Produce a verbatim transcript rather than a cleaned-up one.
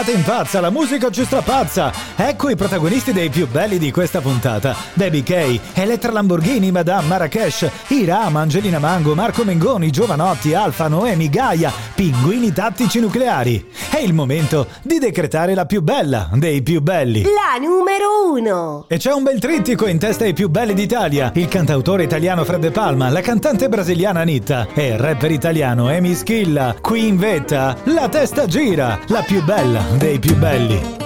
Impazza, la musica ci strapazza. Ecco i protagonisti dei più belli di questa puntata: Baby K, Elettra Lamborghini, Madame Marrakesh, Iram, Angelina Mango, Marco Mengoni, Giovanotti, Alfa, Noemi, Gaia, Pinguini tattici nucleari. È il momento di decretare la più bella dei più belli, la numero uno. E c'è un bel trittico in testa ai più belli d'Italia: il cantautore italiano Fred De Palma, la cantante brasiliana Anitta e il rapper italiano Emi Schilla. Qui in vetta la testa gira, la più bella dei più belli.